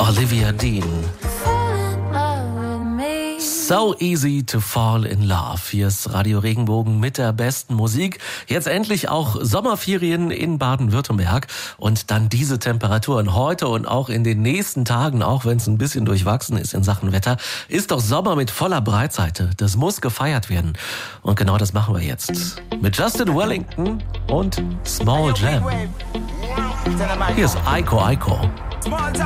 Olivia Dean. So easy to fall in love. Hier ist Radio Regenbogen mit der besten Musik. Jetzt endlich auch Sommerferien in Baden-Württemberg und dann diese Temperaturen heute und auch in den nächsten Tagen, auch wenn es ein bisschen durchwachsen ist in Sachen Wetter, ist doch Sommer mit voller Breitseite. Das muss gefeiert werden. Und genau das machen wir jetzt. Mit Justin Wellington und Small Jam. Hier ist Aiko Aiko.